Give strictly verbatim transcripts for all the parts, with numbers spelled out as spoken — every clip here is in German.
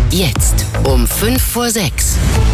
Jetzt um fünf vor sechs.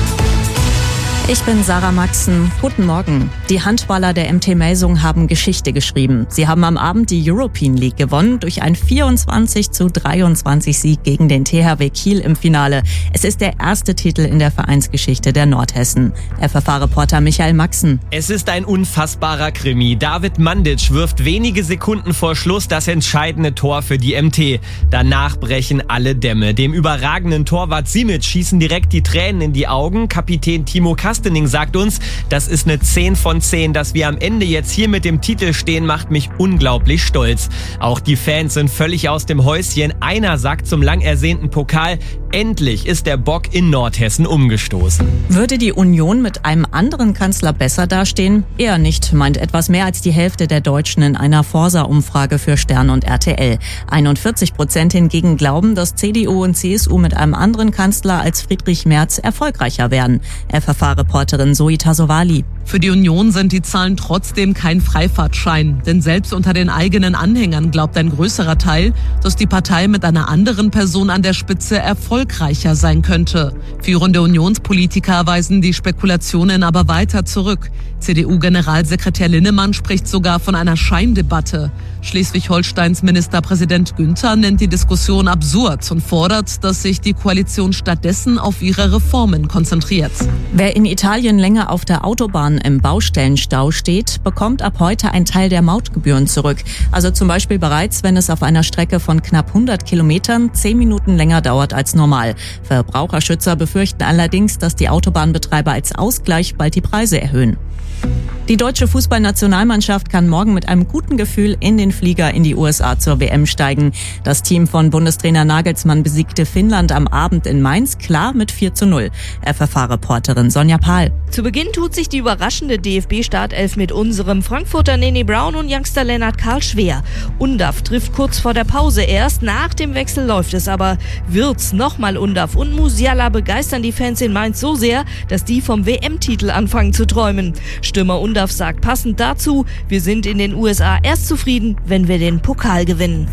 Ich bin Sarah Maxen. Guten Morgen. Die Handballer der M T Melsungen haben Geschichte geschrieben. Sie haben am Abend die European League gewonnen durch einen vierundzwanzig zu dreiundzwanzig Sieg gegen den T H W Kiel im Finale. Es ist der erste Titel in der Vereinsgeschichte der Nordhessen. F F A-Reporter Michael Maxen. Es ist ein unfassbarer Krimi. David Mandic wirft wenige Sekunden vor Schluss das entscheidende Tor für die M T. Danach brechen alle Dämme. Dem überragenden Torwart Simic schießen direkt die Tränen in die Augen. Kapitän Timo Kastening sagt uns, das ist eine zehn von zehn. Dass wir am Ende jetzt hier mit dem Titel stehen, macht mich unglaublich stolz. Auch die Fans sind völlig aus dem Häuschen. Einer sagt zum lang ersehnten Pokal, endlich ist der Bock in Nordhessen umgestoßen. Würde die Union mit einem anderen Kanzler besser dastehen? Eher nicht, meint etwas mehr als die Hälfte der Deutschen in einer Forsa-Umfrage für Stern und R T L. einundvierzig Prozent hingegen glauben, dass C D U und C S U mit einem anderen Kanzler als Friedrich Merz erfolgreicher werden. F F A-Reporterin Zoe Tassovali. Für die Union sind die Zahlen trotzdem kein Freifahrtschein. Denn selbst unter den eigenen Anhängern glaubt ein größerer Teil, dass die Partei mit einer anderen Person an der Spitze erfolgreicher sein könnte. Führende Unionspolitiker weisen die Spekulationen aber weiter zurück. C D U-Generalsekretär Linnemann spricht sogar von einer Scheindebatte. Schleswig-Holsteins Ministerpräsident Günther nennt die Diskussion absurd und fordert, dass sich die Koalition stattdessen auf ihre Reformen konzentriert. Wer in Italien länger auf der Autobahn im Baustellenstau steht, bekommt ab heute einen Teil der Mautgebühren zurück. Also zum Beispiel bereits, wenn es auf einer Strecke von knapp hundert Kilometern zehn Minuten länger dauert als normal. Verbraucherschützer befürchten allerdings, dass die Autobahnbetreiber als Ausgleich bald die Preise erhöhen. Die deutsche Fußballnationalmannschaft kann morgen mit einem guten Gefühl in den Flieger in die U S A zur W M steigen. Das Team von Bundestrainer Nagelsmann besiegte Finnland am Abend in Mainz klar mit vier zu null. F F A-Reporterin Sonja Pahl. Zu Beginn tut sich die überraschende D F B-Startelf mit unserem Frankfurter Nene Brown und Youngster Lennart Karl schwer. Undav trifft kurz vor der Pause erst, nach dem Wechsel läuft es aber. Wirtz, nochmal Undav und Musiala begeistern die Fans in Mainz so sehr, dass die vom W M-Titel anfangen zu träumen. Stürmer Undav sagt passend dazu, wir sind in den U S A erst zufrieden, wenn wir den Pokal gewinnen.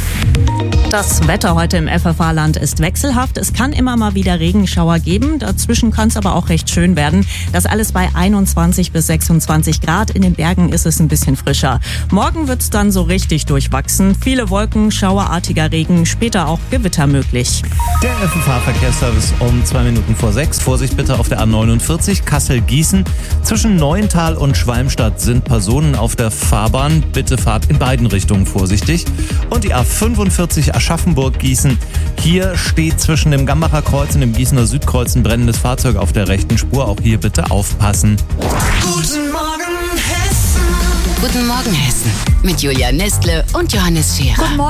Das Wetter heute im F F A-Land ist wechselhaft. Es kann immer mal wieder Regenschauer geben. Dazwischen kann es aber auch recht schön werden. Das alles bei einundzwanzig bis sechsundzwanzig Grad. In den Bergen ist es ein bisschen frischer. Morgen wird es dann so richtig durchwachsen. Viele Wolken, schauerartiger Regen, später auch Gewitter möglich. Der F F A-Verkehrsservice um zwei Minuten vor sechs. Vorsicht bitte auf der A neunundvierzig Kassel-Gießen. Zwischen Neuental und Schwalmstadt sind Personen auf der Fahrbahn. Bitte fahrt in beiden Richtungen vorsichtig. Und die A fünfundvierzig Aschaffenburg-Gießen. Hier steht zwischen dem Gambacher Kreuz und dem Gießener Südkreuz ein brennendes Fahrzeug auf der rechten Spur. Auch hier bitte aufpassen. Guten Morgen, Hessen. Guten Morgen, Hessen. Mit Julia Nestle und Johannes Scherer. Guten Morgen.